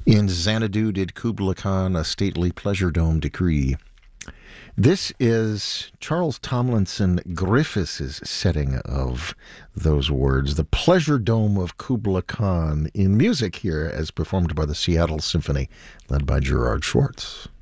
In Xanadu did Kubla Khan a stately pleasure dome decree. This is Charles Tomlinson Griffiths' setting of those words, the pleasure dome of Kubla Khan, in music here as performed by the Seattle Symphony, led by Gerard Schwartz.